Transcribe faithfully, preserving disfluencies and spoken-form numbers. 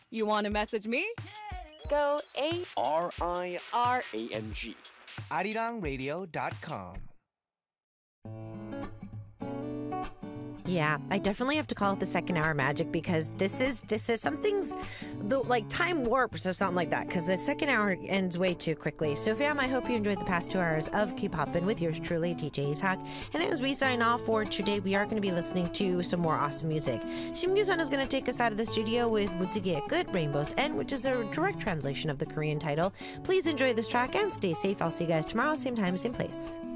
You want to message me? Go A R I R A N G. arirang radio dot com. Yeah, I definitely have to call it the second hour magic because this is this is something's the like time warps or something like that because the second hour ends way too quickly. So fam, I hope you enjoyed the past two hours of Keep Hoppin' with yours truly, D J Ishak. And as we sign off for today, we are going to be listening to some more awesome music. Sim Yuzan is going to take us out of the studio with Mutsige Good Rainbow's End, which is a direct translation of the Korean title. Please enjoy this track and stay safe. I'll see you guys tomorrow, same time, same place.